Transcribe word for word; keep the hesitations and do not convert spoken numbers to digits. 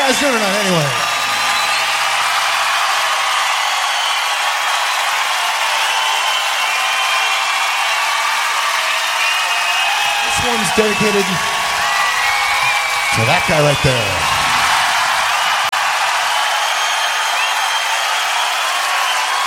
guys doing tonight anyway? This one's dedicated to that guy right there.